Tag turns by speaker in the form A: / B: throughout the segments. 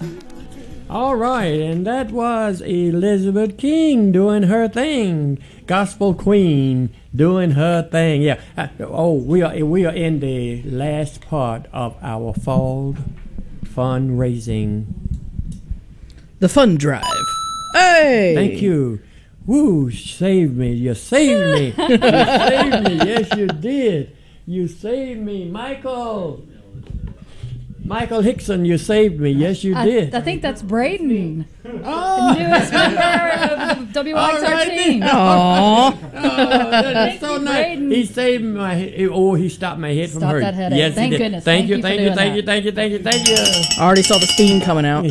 A: All right, and that was Elizabeth King doing her thing, gospel queen doing her thing. Yeah. We are in the last part of our fall fundraising.
B: The fund drive. Hey!
A: Thank you. Woo! Saved me. You saved me. You saved me. Yes, you did. You saved me, Michael. Michael Hickson, you saved me. Yes, you did.
C: I think that's Braden. Oh. The newest member of WXR team.
B: Aww.
A: That is so nice. Braden. He saved my head. Oh, he stopped my head from hurting.
C: That headache.
A: Yes,
C: thank
A: he did.
C: goodness.
A: Thank you.
C: Thank you.
A: Thank you.
B: I already saw the steam coming out.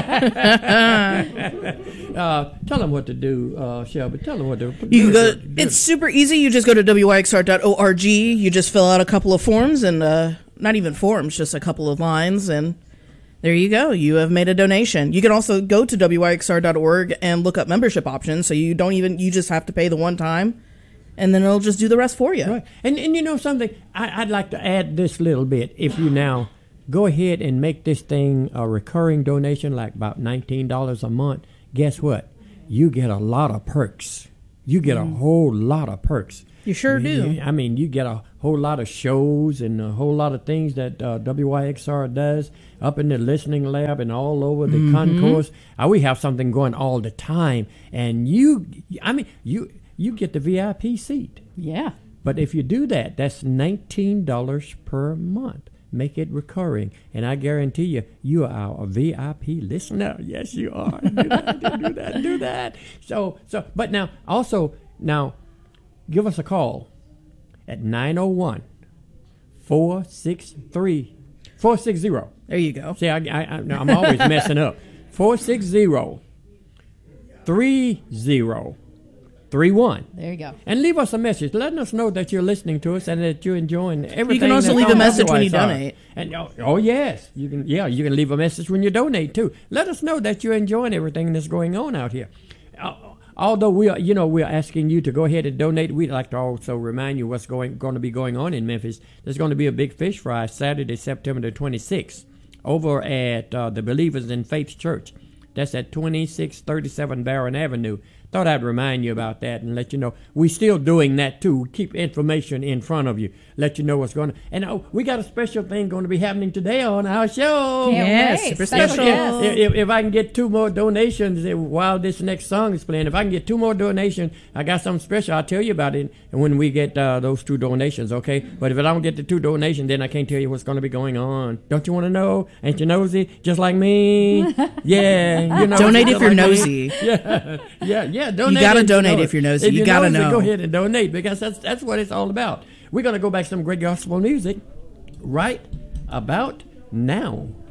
A: Tell them what to do, Shelby. Tell them what to do.
B: You can go. It's super easy. You just go to wyxr.org. You just fill out a couple of forms and not even forms, just a couple of lines, and there you go. You have made a donation. You can also go to wyxr.org and look up membership options, so you just have to pay the one time, and then it'll just do the rest for you.
A: Right. And you know something? I'd like to add this little bit. If you now go ahead and make this thing a recurring donation, like about $19 a month, guess what? You get a lot of perks. You get a whole lot of perks.
B: You sure do.
A: I mean, you get a whole lot of shows and a whole lot of things that WYXR does up in the listening lab and all over the concourse. We have something going all the time, and you get the VIP seat.
C: Yeah.
A: But if you do that, that's $19 per month. Make it recurring, and I guarantee you are a VIP listener. Yes, you are. Do that. But now, give us a call at 901-460.
B: There you go.
A: See, I'm always messing up. 460-3031.
C: There you go.
A: And leave us a message, letting us know that you're listening to us and that you're enjoying everything.
B: You can also leave a message when you donate.
A: And yes, you can. Yeah, you can leave a message when you donate too. Let us know that you're enjoying everything that's going on out here. Although we're asking you to go ahead and donate, we'd like to also remind you what's going to be going on in Memphis. There's going to be a big fish fry Saturday, September the 26th, over at the Believers in Faith Church. That's at 2637 Barron Avenue. Thought I'd remind you about that and let you know we're still doing that too. Keep information in front of you, let you know what's going on. And we got a special thing going to be happening today on our show.
C: Yes,
B: super special.
A: If I can get 2 more donations while this next song is playing, if I can get 2 more donations, I got something special. I'll tell you about it and when we get those 2 donations, okay? But if I don't get the 2 donations, then I can't tell you what's going to be going on. Don't you want to know? Ain't you nosy? Just like me? Yeah. You know,
B: donate if you're nosy.
A: Yeah. Donate.
B: You gotta donate if you're nosy. You gotta know.
A: Go ahead and donate because that's what it's all about. We're gonna go back to some great gospel music right about now.